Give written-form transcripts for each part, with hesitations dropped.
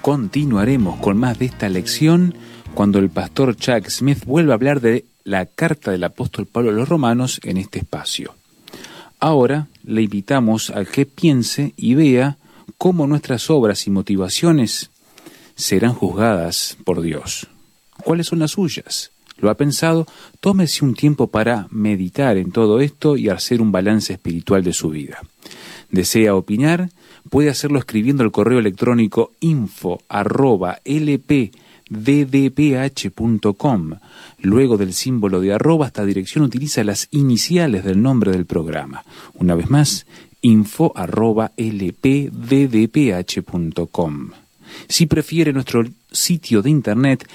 Continuaremos con más de esta lección cuando el pastor Chuck Smith vuelva a hablar de la carta del apóstol Pablo a los romanos en este espacio. Ahora le invitamos a que piense y vea cómo nuestras obras y motivaciones serán juzgadas por Dios. ¿Cuáles son las suyas? ¿Lo ha pensado? Tómese un tiempo para meditar en todo esto y hacer un balance espiritual de su vida. ¿Desea opinar? Puede hacerlo escribiendo al correo electrónico info@lpddph.com. Luego del símbolo de arroba, esta dirección utiliza las iniciales del nombre del programa. Una vez más, info@lpddph.com. Si prefiere nuestro sitio de internet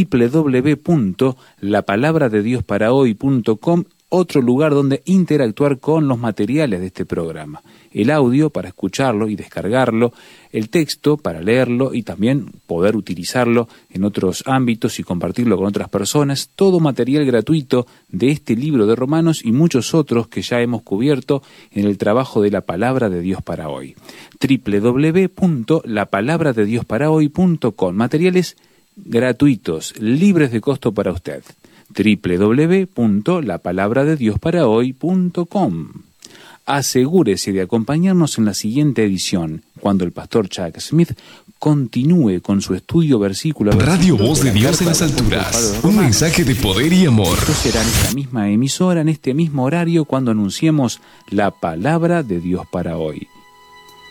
www.lapalabradediosparahoy.com, otro lugar donde interactuar con los materiales de este programa. El audio para escucharlo y descargarlo, el texto para leerlo y también poder utilizarlo en otros ámbitos y compartirlo con otras personas. Todo material gratuito de este libro de Romanos y muchos otros que ya hemos cubierto en el trabajo de la Palabra de Dios para hoy. www.lapalabradediosparahoy.com. Materiales gratuitos, libres de costo para usted. www.lapalabradediosparahoy.com. Asegúrese de acompañarnos en la siguiente edición, cuando el pastor Chuck Smith continúe con su estudio versículo a versículo. Radio Voz de Dios en las alturas. Un mensaje de poder y amor. Esto será en esta misma emisora, en este mismo horario, cuando anunciemos la palabra de Dios para hoy.